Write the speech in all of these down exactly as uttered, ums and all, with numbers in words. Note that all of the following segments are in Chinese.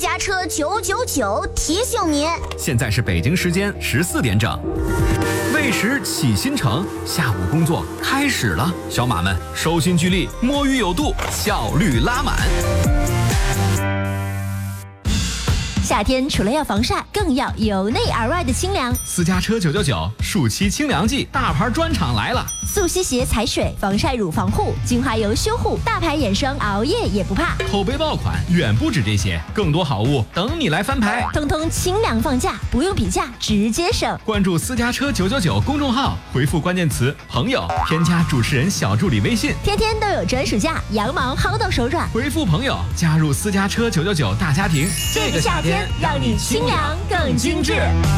家车九九九提醒您， 现在是北京时间十四点整。为时起新城，下午工作开始了，小马们收心聚力，摸鱼有度，效率拉满。 夏天除了要防晒，更要由内而外的清凉。 私家车九九九暑期清凉季大牌专场来了， 速吸鞋踩水，防晒乳防护，精华油修护，大牌眼霜，熬夜也不怕。 口碑爆款远不止这些，更多好物等你来翻牌， 通通清凉放价，不用比价，直接省。 关注私家车九九九公众号，回复关键词朋友，添加主持人小助理微信， 天天都有专属价，羊毛薅到手软。 回复朋友加入私家车九九九大家庭， 这个夏天让你清凉更精致。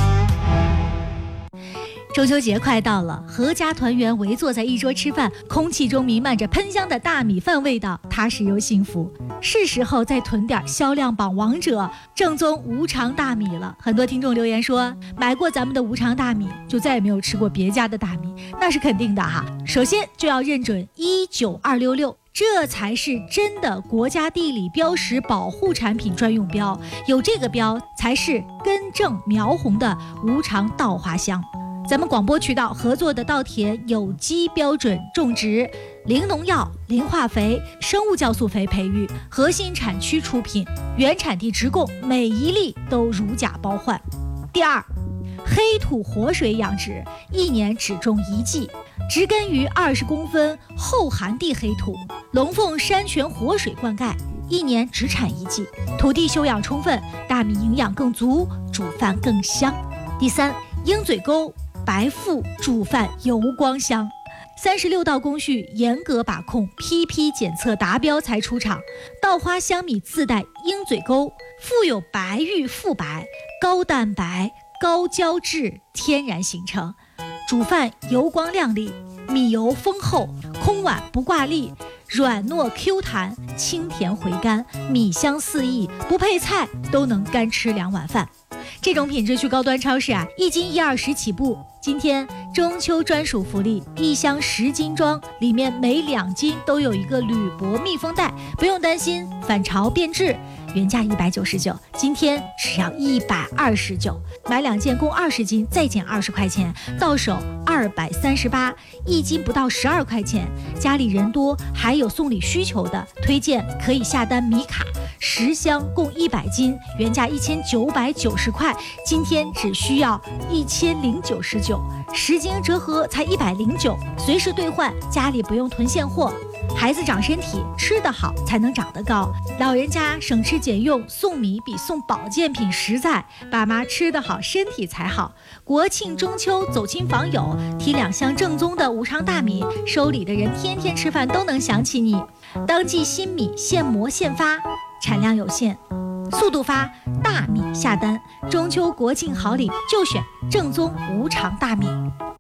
中秋节快到了，阖家团圆围坐在一桌吃饭，空气中弥漫着喷香的大米饭味道，踏实又幸福。是时候再囤点销量榜王者正宗无常大米了。很多听众留言说，买过咱们的无常大米就再也没有吃过别家的大米，那是肯定的哈。首先就要认准一九二六六，这才是真的国家地理标识保护产品专用标，有这个标才是根正苗红的无常稻花香。咱们广播渠道合作的稻田有机标准种植，零农药、零化肥、生物酵素肥培育，核心产区出品，原产地直供，每一粒都如假包换。第二，黑土活水养殖，一年只种一季，植根于二十公分厚寒地黑土，龙凤山泉活水灌溉，一年只产一季，土地休养充分，大米营养更足，煮饭更香。第三，鹰嘴沟白腹煮饭油光香，三十六道工序严格把控，批批检测达标才出厂。稻花香米自带鹰嘴沟，富有白玉富白，高蛋白高胶质天然形成，煮饭油光亮丽，米油丰厚，空碗不挂粒，软糯 Q 弹，清甜回甘，米香四溢，不配菜都能干吃两碗饭。这种品质去高端超市啊，一斤一二十起步。今天中秋专属福利，一箱十斤装，里面每两斤都有一个铝箔密封袋，不用担心反潮变质。原价一百九十九，今天只要一百二十九，买两件共二十斤，再减二十块钱，到手二百三十八，一斤不到十二块钱。家里人多，还有送礼需求的，推荐可以下单米卡，十箱共一百斤，原价一千九百九十块，今天只需要一千零九十九，十斤折合才一百零九，随时兑换，家里不用囤现货。孩子长身体，吃得好才能长得高，老人家省吃俭用，送米比送保健品实在，爸妈吃得好身体才好。国庆中秋走亲访友，提两箱正宗的无常大米，收礼的人天天吃饭都能想起你。当季新米现磨现发，产量有限，速度发，大米下单，中秋国庆好礼就选正宗无常大米。